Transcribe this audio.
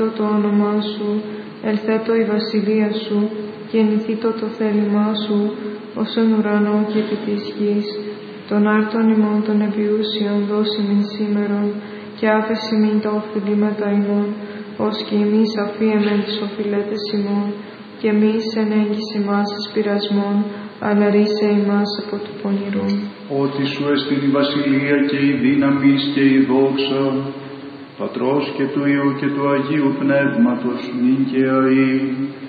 το όνομά σου, ελθέτω η βασιλεία σου, γεννηθήτω το θέλημά σου, ως εν ουρανό και επί της γης. Τον άρτον ημών των επιούσιων δώσει μην σήμερον, και άφεση μην τα οφειλήματα ημών, ως και εμείς αφίεμεν τις οφειλέτες ημών, και εμείς εν έγκυση μας εις πειρασμών, αλλά ρίσε ημάς από του πονηρού. Ότι σου εστιν η βασιλεία και η δύναμις και η δόξα, Πατρός και του Υιού και του Αγίου Πνεύματος, νυν και αεί,